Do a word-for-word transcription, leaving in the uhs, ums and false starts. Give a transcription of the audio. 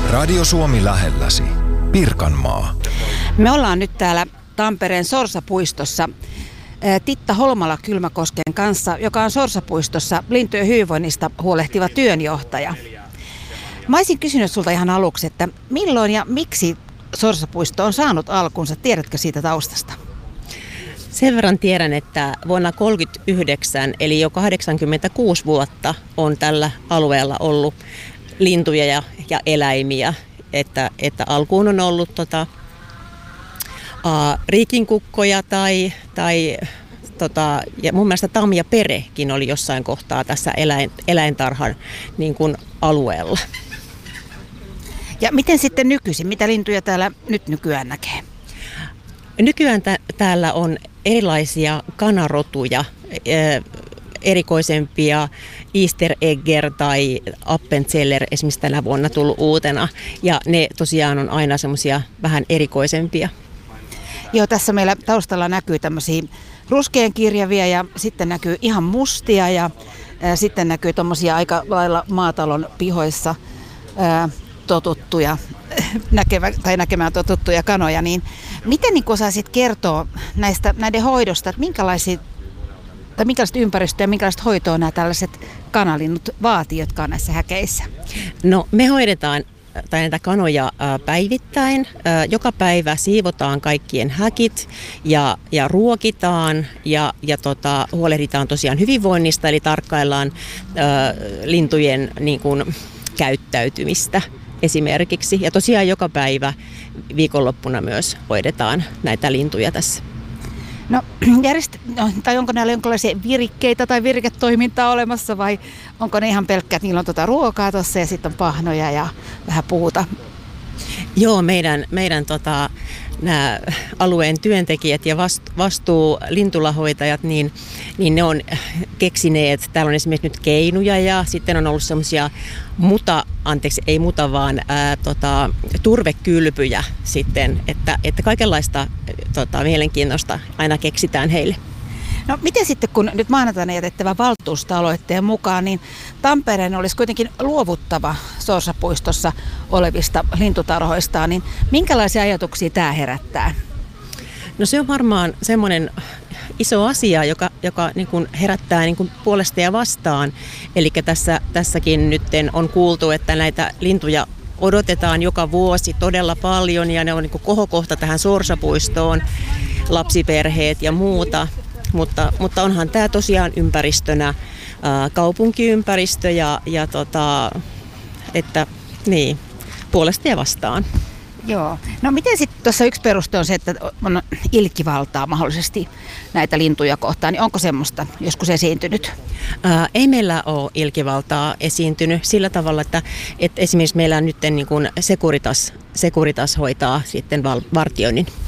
Radio Suomi lähelläsi. Pirkanmaa. Me ollaan nyt täällä Tampereen Sorsapuistossa Titta Holmala-Kylmäkosken kanssa, joka on Sorsapuistossa lintujen hyvinvoinnista huolehtiva työnjohtaja. Mä olisin kysynyt sulta ihan aluksi, että milloin ja miksi Sorsapuisto on saanut alkunsa? Tiedätkö siitä taustasta? Sen verran tiedän, että vuonna tuhatyhdeksänsataakolmekymmentäyhdeksän, eli jo kahdeksankymmentäkuusi vuotta, on tällä alueella ollut lintuja ja, ja eläimiä. Että, että alkuun on ollut tota, aa, riikinkukkoja tai, tai tota, ja mun mielestä tam ja perekin oli jossain kohtaa tässä eläin, eläintarhan niin kuin alueella. Ja miten sitten nykyisin? Mitä lintuja täällä nyt nykyään näkee? Nykyään tä- täällä on erilaisia kanarotuja, e- erikoisempia, Easter Egger tai Appenzeller esimerkiksi tänä vuonna tullut uutena, ja ne tosiaan on aina semmoisia vähän erikoisempia. Joo, tässä meillä taustalla näkyy tämmöisiä ruskeankirjavia ja sitten näkyy ihan mustia ja ää, sitten näkyy tommosia aika lailla maatalon pihoissa ää, totuttuja näkevä, tai näkemään totuttuja kanoja, niin miten niin osaisit kertoa näistä, näiden hoidosta, että minkälaisia tai minkälaista ympäristöä ja minkälaista hoitoa nämä tällaiset kanalinnut vaatii, jotka on näissä häkeissä? No me hoidetaan tai näitä kanoja päivittäin. Joka päivä siivotaan kaikkien häkit ja, ja ruokitaan ja, ja tota, huolehditaan tosiaan hyvinvoinnista, eli tarkkaillaan ä, lintujen niin kuin, käyttäytymistä esimerkiksi. Ja tosiaan joka päivä viikonloppuna myös hoidetaan näitä lintuja tässä. No, järjest... no, tai onko näillä jonkinlaisia virikkeitä tai viriketoimintaa olemassa vai onko ne ihan pelkkä, että niillä on tuota ruokaa tuossa ja sitten on pahnoja ja vähän puuta? Joo, meidän, meidän tota, nämä alueen työntekijät ja vastuu lintulahoitajat, niin, niin ne on keksineet, täällä on esimerkiksi nyt keinuja ja sitten on ollut semmoisia muta, anteeksi ei muta, vaan ää, tota, turvekylpyjä sitten, että, että kaikenlaista tota, mielenkiintoista aina keksitään heille. No miten sitten, kun nyt maanantaina jätettävä valtuusto-aloitteen mukaan, niin Tampereen olisi kuitenkin luovuttava Sorsapuistossa olevista lintutarhoistaan, niin minkälaisia ajatuksia tämä herättää? No se on varmaan semmoinen iso asia, joka, joka niin kuin herättää niin kuin puolesta ja vastaan. Eli tässä, tässäkin nyt on kuultu, että näitä lintuja odotetaan joka vuosi todella paljon ja ne on niin kuin kohokohta tähän Sorsapuistoon, lapsiperheet ja muuta. Mutta, mutta onhan tämä tosiaan ympäristönä ää, kaupunkiympäristö ja, ja tota, että niin, puolesta ja vastaan. Joo. No miten sitten tuossa yksi peruste on se, että on ilkivaltaa mahdollisesti näitä lintuja kohtaan, niin onko semmoista joskus esiintynyt? Ää, ei meillä ole ilkivaltaa esiintynyt sillä tavalla, että, että esimerkiksi meillä nyt niin kuin Securitas, Securitas hoitaa sitten val, vartioinnin.